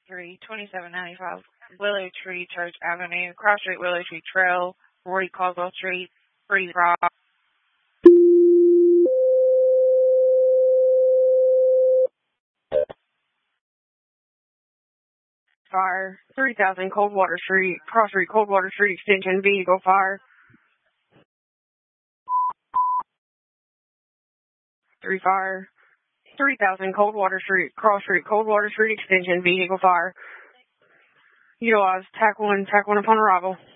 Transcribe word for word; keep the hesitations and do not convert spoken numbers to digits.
three, twenty-seven ninety-five Willow Tree Church Avenue, Cross Street, Willow Tree Trail, forty Caldwell Street, Freeze Rock. Fire, three thousand Coldwater Street, Cross Street, Coldwater Street Extension, vehicle fire. Three fire, three thousand Coldwater Street, Cross Street, Coldwater Street Extension, vehicle fire. Utilize T A C one, T A C one upon arrival.